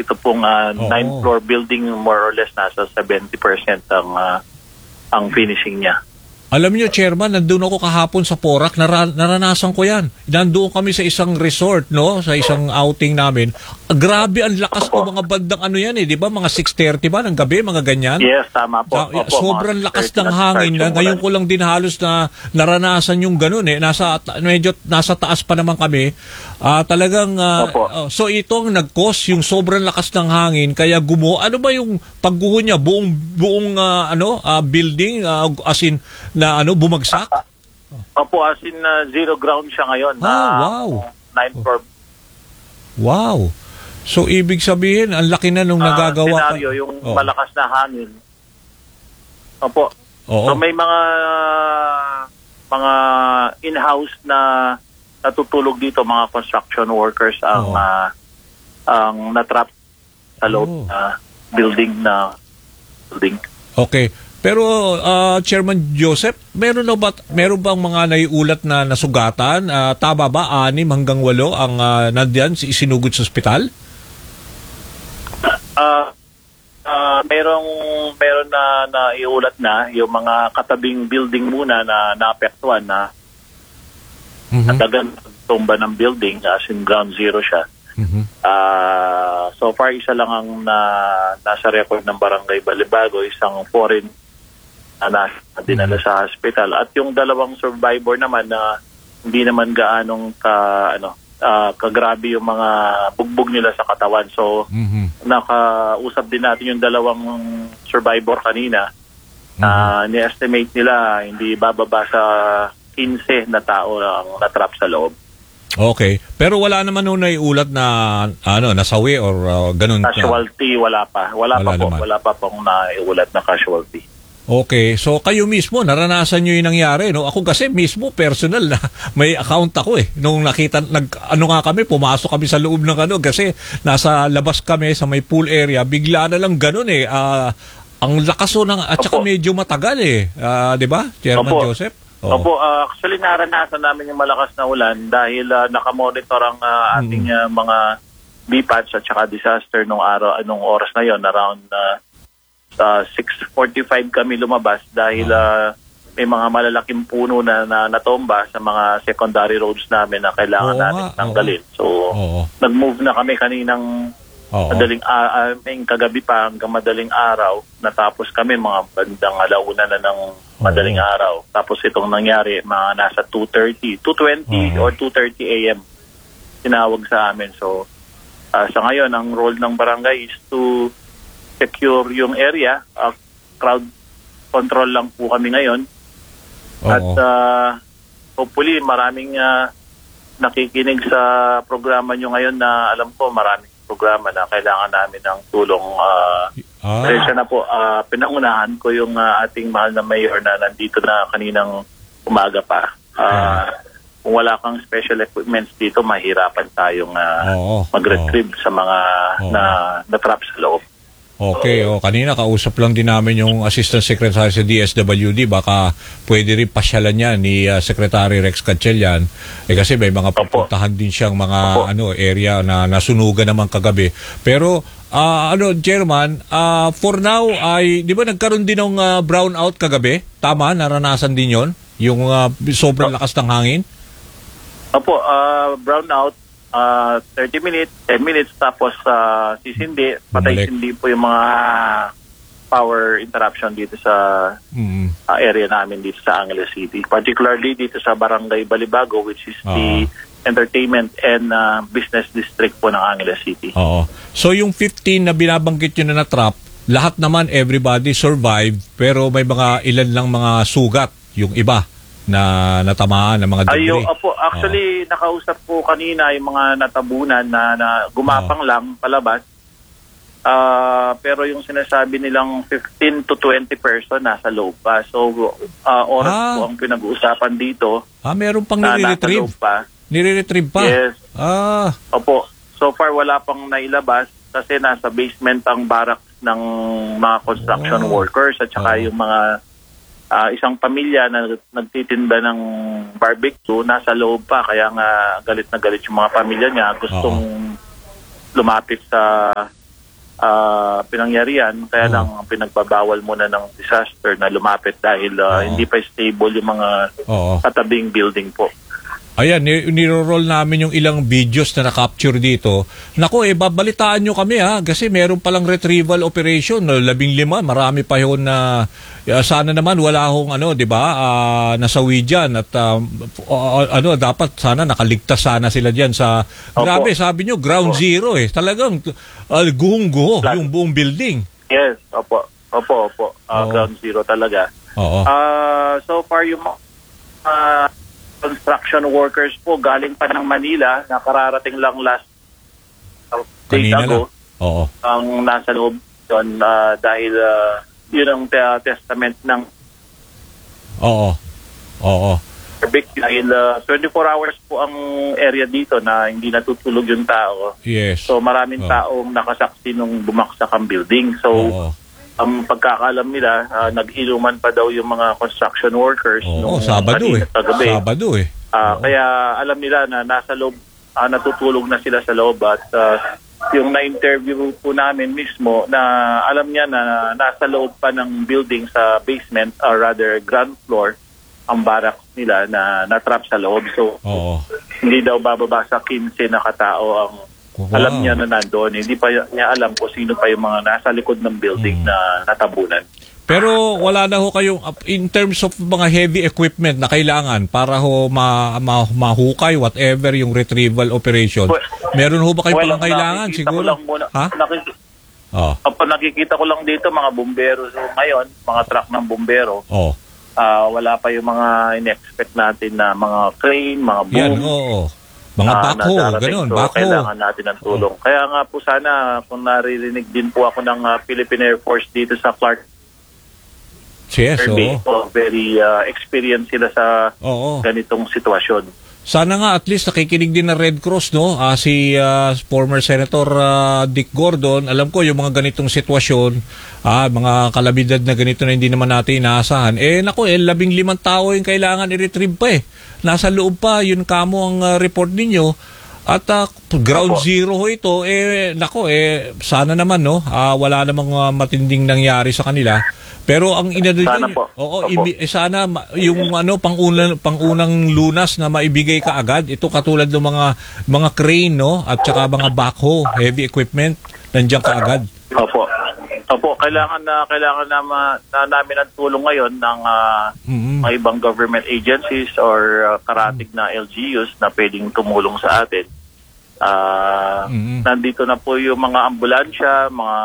ito pong 9th-floor building, more or less nasa 70% ang finishing niya. Alam niyo, Chairman, nandun ako kahapon sa Porac, naranasan ko yan. Nandoon kami sa isang resort, no? Sa isang outing namin. Grabe ang lakas ng mga bandang ano yan eh, di ba? Mga 6:30 ba ng gabi, mga ganyan? Yes, tama po. Sobrang lakas ng hangin na. Ngayon ko lang din halos na naranasan yung ganun eh. Medyo nasa taas pa naman kami. Talagang, so itong nag-cause yung sobrang lakas ng hangin, kaya ano ba yung pagguho niya? Buong building, as in, na bumagsak? Opo, as in zero ground siya ngayon. Wow. 9th floor. Wow. So, ibig sabihin, ang laki na nung nagagawa. Scenario, yung malakas na hangin. Opo. Oo. So, may mga in-house na natutulog dito, mga construction workers ang natrap sa loob na building. Okay. Pero Chairman Joseph, meron bang mga naiulat na nasugatan? Tama ba 6 hanggang 8 ang nandiyan isinugod sa ospital? Meron na naiulat na yung mga katabing building muna na naapektuhan na natagan tumba ng building, as in ground zero siya. So far, isa lang ang nasa record ng Barangay Balibago, isang foreign na dinala sa hospital, at yung 2 survivor naman na hindi naman gaanong kagrabe yung mga bugbog nila sa katawan. So nakausap din natin yung 2 survivor kanina. Ni-estimate nila hindi bababa sa 15 na tao ang natrap sa loob. Okay. Pero wala naman nung naiulat na nasawi or ganun. Casualty, wala pa. Wala pa pong naiulat na casualty. Okay, so kayo mismo, naranasan nyo yung nangyari, no? Ako kasi mismo, personal na, may account ako eh. Nung nakita, pumasok kami sa loob ng kasi nasa labas kami sa may pool area, bigla na lang ganun eh. Ang lakas at saka medyo matagal eh. Di ba, Chairman Joseph? Opo, actually naranasan namin yung malakas na ulan dahil nakamonitor ang ating mga BPATs at saka disaster nung oras na yon, around 6:45 kami lumabas dahil may mga malalaking puno na natomba sa mga secondary roads namin na kailangan natin tanggalin. So, nag-move na kami kaninang kagabi pa hanggang madaling araw. Natapos kami mga bandang 1:00 na ng madaling araw. Tapos itong nangyari, mga nasa 2:20 or 2:30 a.m. tinawag sa amin. So, sa ngayon, ang role ng barangay is to secure yung area. Crowd control lang po kami ngayon. At hopefully maraming nakikinig sa programa nyo ngayon na alam ko maraming programa na kailangan namin ng tulong. Presya na po, pinangunahan ko yung ating mahal na mayor na nandito na kaninang umaga pa. Kung wala kang special equipments dito, mahirapan tayong mag-retrieve sa mga na-trap sa loob. Okay, kanina kausap lang din namin yung Assistant Secretary sa DSWD, baka pwede rin pasyalan niya ni Secretary Rex Gatchalian kasi may mga pupuntahan din siyang mga area na nasunugan naman kagabi. Pero Chairman, for now ay di ba nagkaroon din ng brownout kagabi? Tama, naranasan din 'yon, yung sobrang lakas ng hangin? Opo, brownout. 30 minutes, 10 minutes, tapos sisindi, patay-sindi po yung mga power interruption dito sa area namin dito sa Angeles City. Particularly dito sa Barangay Balibago, which is the entertainment and business district po ng Angeles City. So yung 15 na binabanggit nyo na na-trap, lahat naman, everybody survived, pero may mga ilan lang mga sugat, yung iba na natamaan ng mga debris. Actually, nakausap ko kanina yung mga natabunan na gumapang lang palabas. Pero yung sinasabi nilang 15 to 20 person nasa loob pa. So, oras po ang pinag-uusapan dito. Meron pang nire-retrieve? Nire-retrieve pa? Yes. Opo. So far, wala pang nailabas kasi nasa basement ang barracks ng mga construction workers at saka yung mga isang pamilya na nagtitinda ng barbecue nasa loob pa, kaya nga galit na galit yung mga pamilya niya, gustong lumapit sa pinangyarihan. Kaya lang pinagbabawal muna ng disaster na lumapit dahil hindi pa stable yung mga katabing building po. Ayan, niro-roll namin yung ilang videos na na-capture dito. Nako, babalitaan nyo kami kasi meron palang retrieval operation, 15, marami pa yun na sana naman wala hong di ba, nasawi dyan at dapat sana nakaligtas sana sila dyan sa, grabe, sabi nyo, ground zero talagang guhong-guho yung buong building. Yes, opo, ground zero talaga. So far yung construction workers po galing pa ng Manila, nakararating lang last days ago. Ang nasa loob doon dahil yun ang testament ng dahil 24 hours po ang area dito na hindi natutulog yung tao. Yes. So maraming taong nakasaksi nung bumaksak ang building. So ang pagkakalam nila, nag-inuman pa daw yung mga construction workers nung Sabado kaya alam nila na nasa loob, natutulog na sila sa loob at yung na-interview po namin mismo na alam niya na nasa loob pa ng building sa basement or rather ground floor ang barracks nila na natrap sa loob. So hindi daw bababa sa 15 na katao ang alam niya na nandoon. Hindi pa niya alam kung sino pa yung mga nasa likod ng building na natabunan. Pero wala na ho kayong, in terms of mga heavy equipment na kailangan para ho mahukay, whatever yung retrieval operation, meron ho ba kayo palang kailangan siguro? Nakikita ko lang dito mga bumbero. So ngayon, mga truck ng bumbero. Wala pa yung mga in-expect natin na mga crane, mga boom. Mga backhoe, ganun, backhoe. Kailangan natin ng tulong. Kaya nga po sana kung naririnig din po ako ng Philippine Air Force dito sa Clark. Yes, very experienced sila sa ganitong sitwasyon. Sana nga at least nakikinig din ng Red Cross, no? Si former Senator Dick Gordon, alam ko yung mga ganitong sitwasyon, mga kalabidad na ganito na hindi naman natin inaasahan. 15 tao yung kailangan i-retrieve pa Nasa loob pa, yun kamo ang report ninyo. At ground zero ho ito, sana naman, no? Wala namang matinding nangyari sa kanila. Pero ang sana yung pangunang lunas na maibigay ka agad, ito katulad ng mga crane, no? At saka mga backhoe, heavy equipment, nandiyan ka agad. Opo, kailangan na namin ang tulong ngayon ng mga ibang government agencies or karatig na LGUs na pwedeng tumulong sa atin. Nandito na po yung mga ambulansya, mga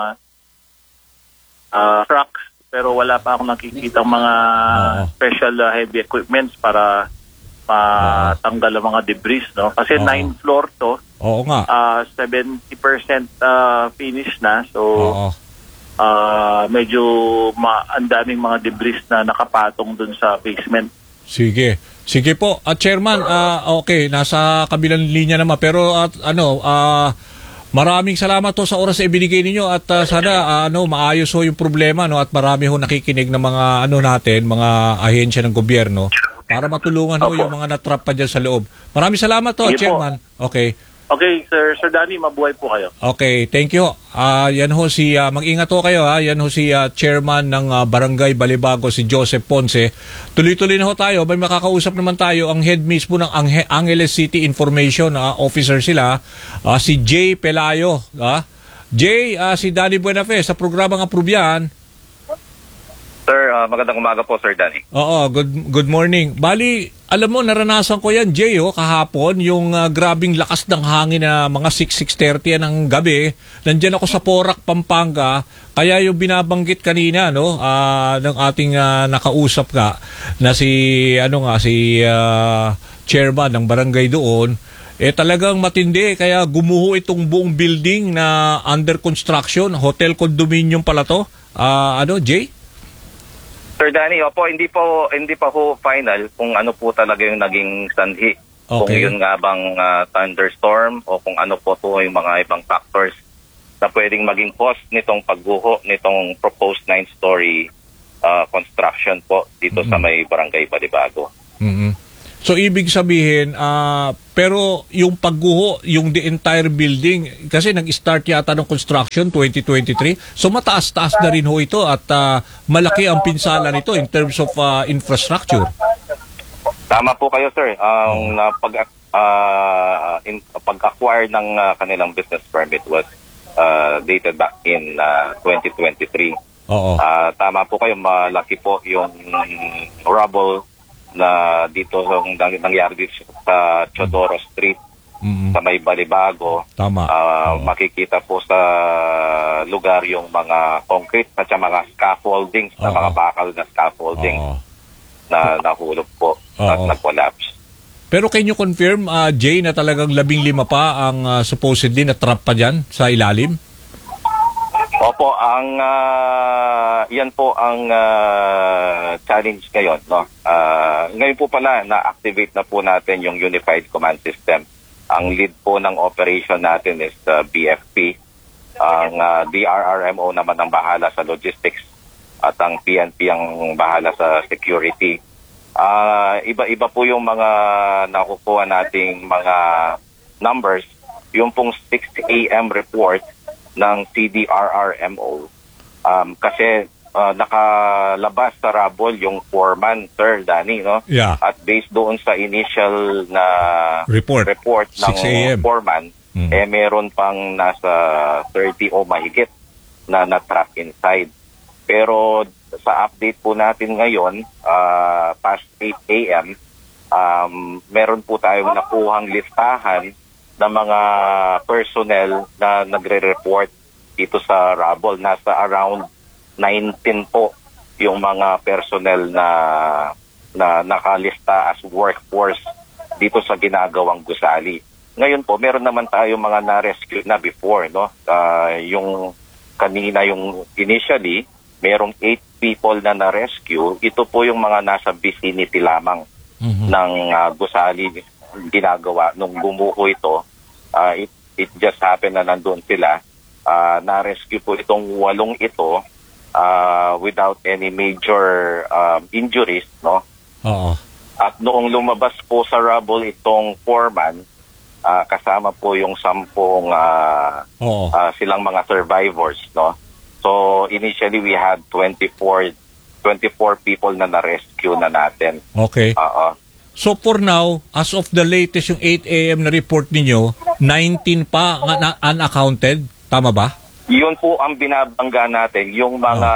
trucks, pero wala pa akong nakikita mga special heavy equipments para matanggal ang mga debris, no? Kasi 9 floor to. 70% finish na. So medyo ang daming mga debris na nakapatong dun sa basement. Sige po. Chairman, nasa kabilang linya naman, pero maraming salamat to sa oras na ibinigay ninyo at sana maayos ho yung problema, no, at marami ho nakikinig ng mga mga ahensya ng gobyerno para matulungan ho yung mga natrap pa dyan sa loob. Maraming salamat to, Chairman. Okay, Sir Danny, mabuhay po kayo. Okay, thank you. Yan ho mag-ingat ho kayo Yan ho Chairman ng Barangay Balibago, si Joseph Ponce. Tuloy-tuloy na ho tayo. May makakausap naman tayo ang head mismo ng Angeles City Information Officer sila, si Jay Pelayo. Jay, si Danny Buenafe sa programang Approve. Sir, magandang umaga po, Sir Danny. Good morning. Bali, alam mo, naranasan ko yan, Jay, kahapon, yung grabing lakas ng hangin na mga 6:30 ng gabi. Nandyan ako sa Porac, Pampanga. Kaya yung binabanggit kanina, no, ng ating nakausap na si chairman ng barangay doon, talagang matindi. Kaya gumuho itong buong building na under construction, hotel condominium pala to. Jay? Sir Danny, hindi pa ho final kung ano po talaga yung naging sanhi. Kung yun nga bang thunderstorm o kung ano po yung mga ibang factors na pwedeng maging cause nitong pagguho nitong proposed 9-story construction po dito sa may Barangay Balibago. So ibig sabihin, Pero yung pagguho, yung the entire building, kasi nag-start yata ng construction 2023, so mataas-taas na rin ho ito at malaki ang pinsala nito in terms of infrastructure. Tama po kayo, sir. Pag-acquire ng kanilang business permit was dated back in 2023. Oo. Tama po kayo, malaki po yung rubble na dito yung nangyari dito sa Chodoro Street, sa may Balibago. Tama. Makikita po sa lugar yung mga concrete at mga scaffoldings, na mga bakal na scaffoldings na nahulog po at nag-collapse. Pero can you confirm, Jay, na talagang 15 pa ang supposedly na trap pa dyan sa ilalim? Opo, yan po ang challenge ngayon, no? Ngayon po pala na-activate na po natin yung Unified Command System. Ang lead po ng operation natin is BFP. Ang DRRMO naman ang bahala sa logistics at ang PNP ang bahala sa security. Iba-iba po yung mga nakukuha nating mga numbers. Yung pong 6 a.m. report ng CDRRMO, kasi nakalabas sa rubble yung foreman, Sir Danny, no? Yeah. At based doon sa initial na report ng foreman, meron pang nasa 30 o mahigit na na-trap inside. Pero sa update po natin ngayon, past 8 a.m., meron po tayong nakuhang listahan ng mga personnel na nagre-report dito sa rubble. Nasa around 19 po yung mga personnel na nakalista as workforce dito sa ginagawang gusali. Ngayon po, meron naman tayo mga na-rescue na before, no? Yung kanina, yung initially, merong 8 people na na-rescue. Ito po yung mga nasa vicinity lamang ng gusali ginagawa. Nung bumuho ito, it just happened na nandun sila. Na-rescue po itong 8 ito without any major injuries, no? Oo. At noong lumabas po sa rubble itong foreman, kasama po yung 10 silang mga survivors, no? So initially we had 24 people na na-rescue na natin. Okay. So for now, as of the latest yung 8 a.m. na report ninyo, 19 pa unaccounted, tama ba? Yun po ang binabangga natin, yung mga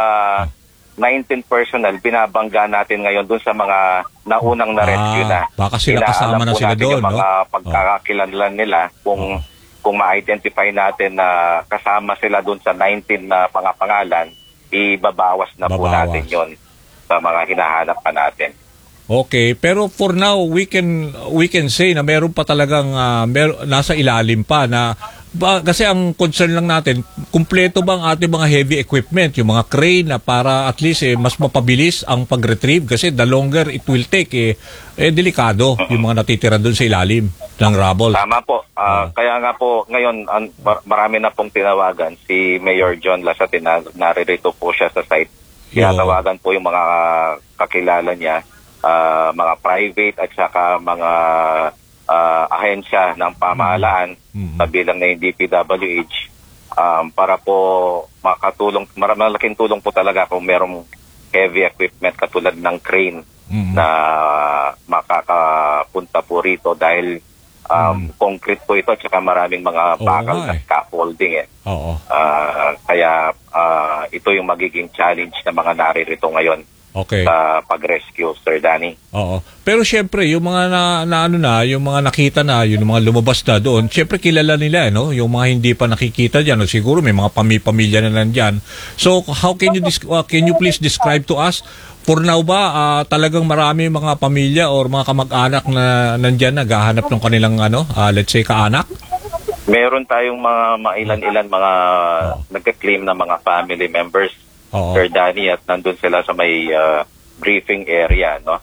19 personnel, binabangga natin ngayon dun sa mga naunang na-rescue na. Baka sila kasama na sila doon, no? Yung mga pagkakakilanlan nila, kung ma-identify natin na kasama sila dun sa 19 na mga pangalan, ibabawas na po natin yon sa mga hinahanap pa natin. Okay, pero for now we can say na meron pa talagang nasa ilalim pa na kasi ang concern lang natin, kumpleto ba ang ating mga heavy equipment, yung mga crane na para at least mas mapabilis ang pag-retrieve kasi the longer it will take delikado yung mga natitira doon sa ilalim ng rubble. Tama po. Kaya nga po ngayon marami na pong tinawagan si Mayor John Lasate, naririto po siya sa site. Tinatawagan po yung mga kakilala niya, mga private at saka mga ahensya ng pamahalaan sa bilang na yung DPWH para po makatulong. Malaking tulong po talaga kung merong heavy equipment katulad ng crane na makakapunta po rito dahil concrete po ito at saka maraming mga bakal na scaffolding. Kaya ito yung magiging challenge na mga naririto ngayon. Okay. Sa pag-rescue, Sir Danny. Oo. Pero syempre, yung mga yung mga nakita na, yung mga lumabas na doon, syempre kilala nila, no? Yung mga hindi pa nakikita diyan, siguro may mga pamilya na nandiyan. So, how can you please describe to us, for now ba talagang marami mga pamilya or mga kamag-anak na nandiyan naghahanap ng kanilang let's say kaanak? Meron tayong mga mailan-ilan mga nagka-claim na mga family members. Sir Danny, at nandun sila sa may briefing area, no?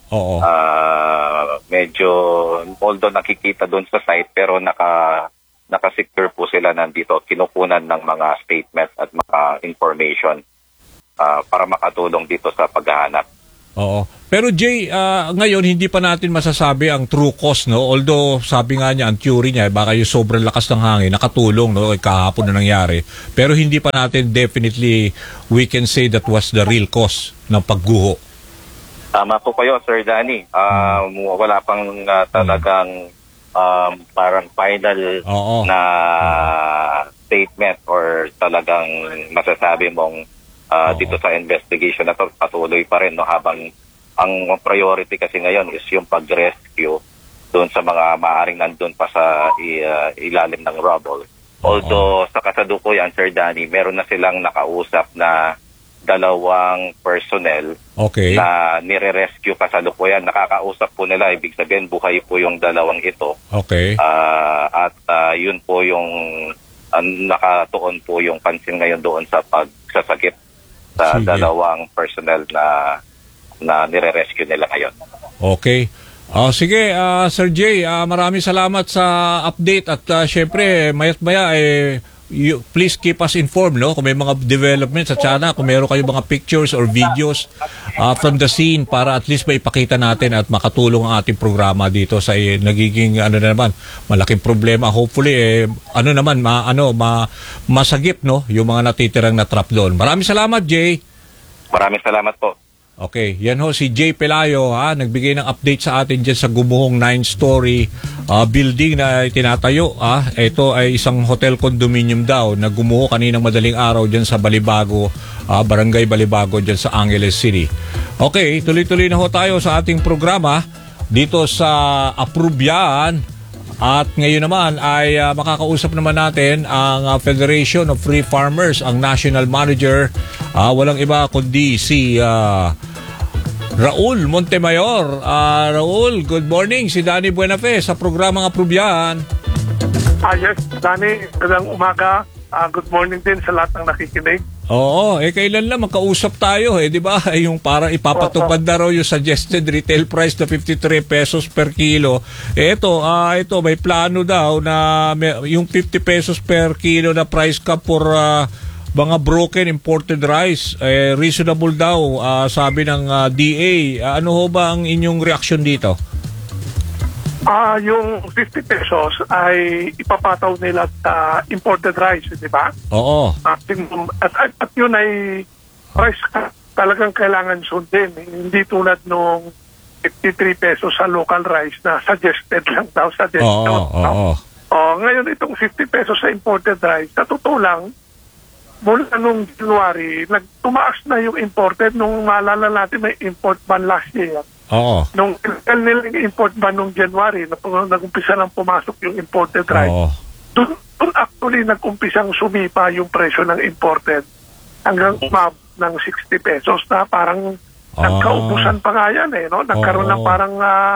Medyo although nakikita doon sa site pero naka-secure po sila nandito, kinukunan ng mga statements at mga information para makatulong dito sa paghahanap. Oo. Pero Jay, ngayon hindi pa natin masasabi ang true cost, no? Although sabi nga niya, ang theory niya, baka yung sobrang lakas ng hangin, nakatulong, no? Kahapon na nangyari. Pero hindi pa natin definitely, we can say that was the real cause ng pagguho. Tama po kayo, Sir Danny. Wala pang talagang parang final na statement or talagang masasabi mong dito sa investigation na to, patuloy pa rin, no, habang ang priority kasi ngayon is yung pag-rescue doon sa mga maaaring nandun pa sa ilalim ng rubble. Although sa kasalukuyan, Sir Danny, meron na silang nakausap na 2 personnel na nire-rescue kasalukuyan. Nakakausap po nila, ibig sabihin buhay po yung 2 ito. At yun po yung nakatuon po yung pansin ngayon doon sa pagsasagip sa 2 personnel na nire-rescue nila ngayon. Okay. Sige, Sir Jay, maraming salamat sa update at syempre, mayat-maya, please keep us informed, no? Kung may mga developments at sana kung meron kayong mga pictures or videos from the scene para at least maipakita natin at makatulong ang ating programa dito sa nagiging malaking problema. Hopefully masagip, no, yung mga natitirang na trap doon. Maraming salamat, Jay. Maraming salamat po. Okay, yan ho si Jay Pelayo, nagbigay ng update sa atin dyan sa gumuhong 9-story building na tinatayo. Ito ay isang hotel condominium daw na gumuho kaninang madaling araw dyan sa Balibago, Barangay Balibago dyan sa Angeles City. Okay, tuloy-tuloy na ho tayo sa ating programa dito sa Approve. At ngayon naman ay makakausap naman natin ang Federation of Free Farmers, ang National Manager, walang iba kundi si Raul Montemayor. Raul, good morning. Si Danny Buenafe sa programang Approve. Yes, Danny, magandang umaga. Good morning din sa lahat ng nakikinig. Oo, kailan lang makausap tayo, di ba? Yung para ipapatupad na raw yung suggested retail price na 53 pesos per kilo. Ito, may plano daw na yung 50 pesos per kilo na price cap for mga broken imported rice, reasonable daw, sabi ng DA. Ano ho ba ang inyong reaksyon dito? Yung 50 pesos ay ipapataw nila sa imported rice, di ba? Oo. At yun ay price talagang kailangan sundin. Hindi tulad nung 53 pesos sa local rice na suggested lang daw sa discount. Ngayon itong 50 pesos sa imported rice, sa totoo lang, mula nung January, nagtumaas na yung imported. Nung maalala natin may import ban last year. Nung nilang import ban nung January, nag-umpisa nang pumasok yung imported rice. Doon actually nag-umpisang sumipa yung presyo ng imported hanggang umabot ng 60 pesos na parang nagkaubusan pa nga yan, no? Nagkaroon ng parang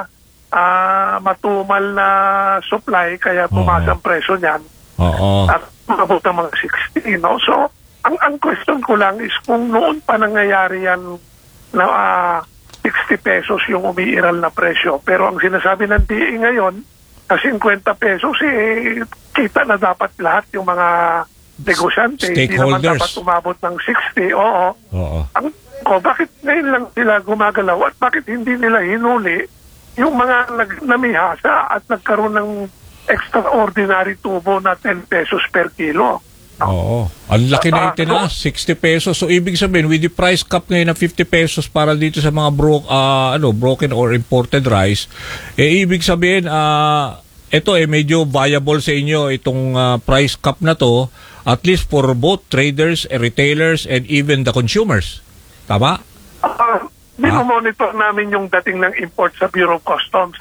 matumal na supply kaya tumaas ang presyo niyan. At umabot ng mga 60, no? So, ang question ko lang is kung noon pa nangyayari yan na 60 pesos yung umiiral na presyo. Pero ang sinasabi ng DA ngayon, na 50 pesos, kita na dapat lahat yung mga negosyante. Hindi naman dapat umabot ng 60. Bakit ngayon lang sila gumagalaw at bakit hindi nila hinuli yung mga namihasa at nagkaroon ng extraordinary tubo na 10 pesos per kilo? Ang laki na itinaas, 60 pesos. So ibig sabihin with the price cap ngayon na 50 pesos para dito sa mga broken or imported rice, ibig sabihin ito medyo viable sa inyo itong price cap na to, at least for both traders, retailers and even the consumers. Tama? Minomonitor namin yung dating ng import sa Bureau of Customs.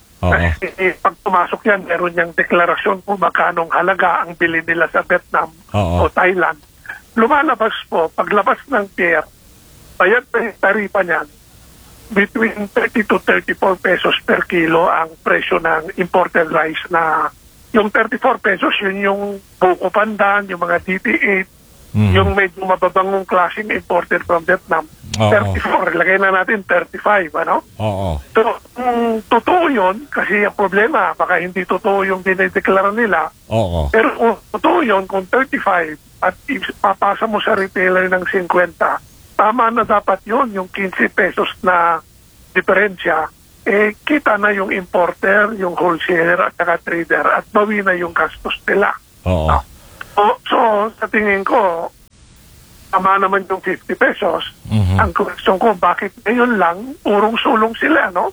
Pag pumasok yan, meron niyang deklarasyon kung magkanong halaga ang bili nila sa Vietnam o Thailand. Lumalabas po, paglabas ng pier, bayad na yung taripa niyan, between 30 to 34 pesos per kilo ang presyo ng imported rice na yung 34 pesos, yun yung buko pandan, yung mga DT8, yung medyo mababangong klaseng imported from Vietnam. 34, lagay na natin 35, ano? So, totoo yun, kasi ang problema, baka hindi totoo yung dinideklara nila. Pero kung totoo yun, kung 35 at ipapasa mo sa retailer ng 50, tama na dapat yun, yung 15 pesos na diferensya, kita na yung importer, yung wholesaler at saka trader at bawi na yung gastos nila. Oo. So, sa tingin ko, tama naman yung 50 pesos. Ang question ko, bakit ngayon lang, urong-sulong sila, no?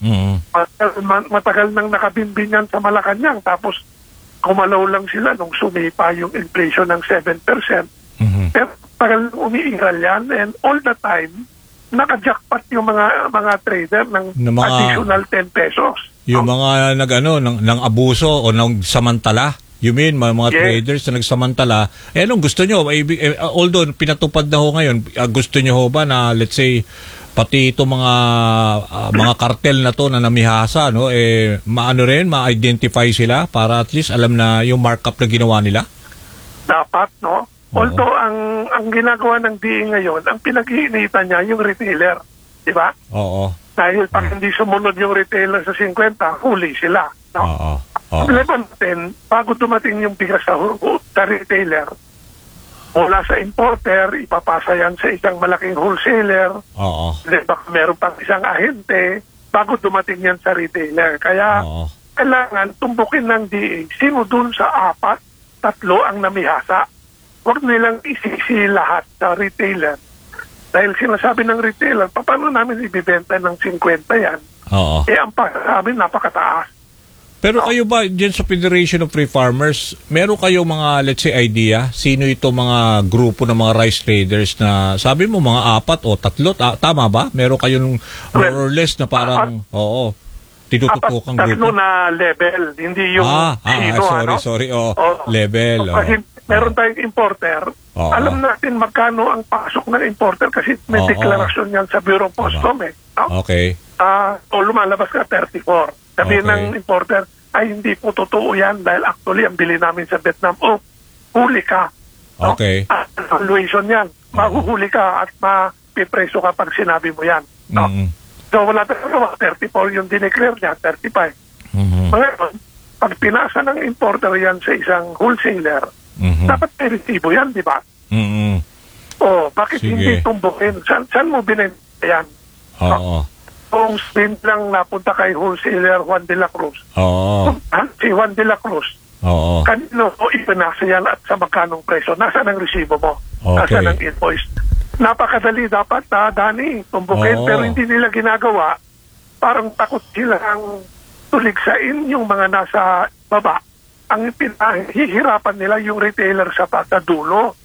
Matagal nang nakabimbin yan sa Malacanang, tapos kumalaw lang sila nung sumipa yung inflation ng 7%. Pero tagal umiiral yan, and all the time, naka-jackpot yung mga trader ng additional 10 pesos. Yung mga nang abuso o nang samantala, you mean mga traders na nagsamantala, anong gusto nyo? Although pinatupad na ho ngayon, gusto nyo ho ba na let's say pati ito mga kartel na to na namihasa, no, ma-identify sila para at least alam na yung markup na ginawa nila? Dapat, no? Although ang ginagawa ng DA ngayon, ang pinag-iinitan niya yung retailer, di ba? Oo. Dahil pag hindi sumunod yung retailer sa 50, huli sila, no? Oo. Problema natin, bago dumating yung bigas sa retailer, mula sa importer, ipapasa yan sa isang malaking wholesaler. Oo. Baka meron pang isang ahente, bago dumating yan sa retailer. Kaya, kailangan tumbukin ng DA, sino dun sa 4, 3 ang namihasa. Huwag nilang isisi lahat sa retailer. Dahil sinasabi ng retailer, paano namin ibibenta ng 50 yan? Oo. Ang pagkasabi, napakataas. Pero kayo ba dyan sa Federation of Free Farmers, meron kayo mga, let's say, idea? Sino ito mga grupo ng mga rice traders na, sabi mo, mga 4 o 3? Tama ba? Meron kayong more or less na parang, tinututukang grupo? 3 na level, hindi yung sino, sorry. Level. Kasi meron tayong importer. Alam natin magkano ang pasok ng importer kasi may deklarasyon yan sa Bureau of Customs. Okay. Lumalabas ka 34. Sabihin ng importer, ay hindi po totoo yan dahil actually ang bili namin sa Vietnam, huli ka. No? Okay. Valuation yan. Mahuhuli ka at mapipreso ka pag sinabi mo yan. No? So wala tayo 34 yung dineclare niya, 35. Ngayon, pag pinasa ng importer yan sa isang wholesaler, dapat may resibo yan, di ba? Bakit hindi tumbukin? Saan mo binenta yan? Kung spin lang napunta kay wholesaler Juan de la Cruz. Si Juan de la Cruz. Kanino ipinasa yan at sa magkanong preso? Nasaan ang resibo mo? Nasaan ang invoice? Napakadali dapat, Dani, tumbukin. Pero hindi nila ginagawa. Parang takot sila ang tuligsain yung mga nasa baba. Ang hihirapan nila yung retailer sa dulo.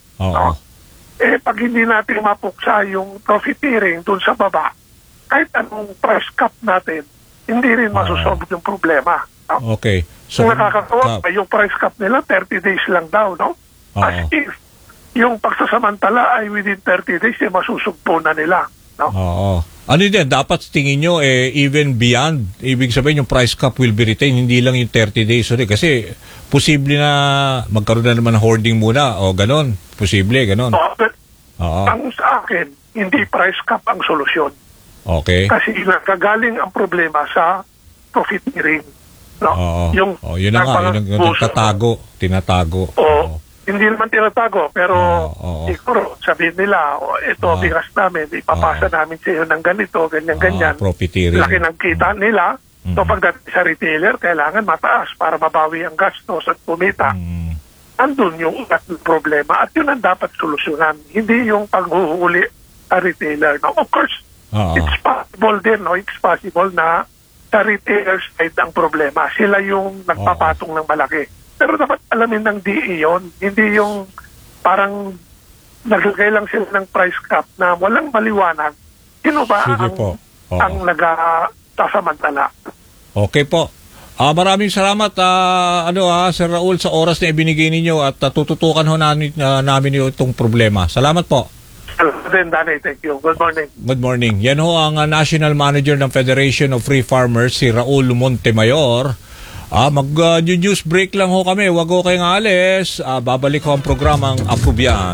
Pag hindi natin mapuksa yung profiteering dun sa baba, kahit anong price cap natin, hindi rin masusolve yung problema. No? Okay. So, kung nakakatawa, yung price cap nila, 30 days lang daw, no? As if yung pagsasamantala ay within 30 days, masusugpo na nila. No? Ano din, dapat tingin nyo, even beyond, ibig sabihin yung price cap will be retained, hindi lang yung 30 days. Kasi, posible na magkaroon na naman hoarding muna, o ganon. Posible, ganon. Ang sa akin, hindi price cap ang solusyon. Okay. Kasi nakagaling ang problema sa profiteering. No? Yun na nga, yung tinatago. Hindi naman tinatago, pero siguro sabihin nila, ito bigas namin, ipapasa namin sa iyo ng ganito, ganyan. Profiteering. Laki ng kita nila. So pagdating sa retailer, kailangan mataas para mabawi ang gastos at kumita. Andun yung ugat ng problema at yun ang dapat solusyonan. Hindi yung paghuhuli sa retailer. Now, of course, it's possible din, no? It's possible na sa retailer side ang problema. Sila yung nagpapatong ng malaki. Pero dapat alamin ng DE yun. Hindi yung parang naglagay lang sila ng price cap na walang maliwanag. Sino ba ang nagsasamantala? Okay po. Maraming salamat, Sir Raul, sa oras na ibinigay ninyo at tututukan ho namin itong problema. Salamat po. Danny, thank you. Good morning. Good morning. Yan ho ang National Manager ng Federation of Free Farmers, si Raul Montemayor. Mag-news break lang ho kami. Huwag ho kayong alis. Babalik ho ang programang Aprubian.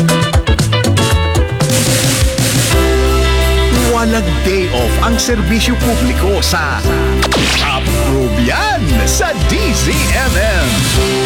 Walang day off ang serbisyo publiko sa Aprubian sa DZMM.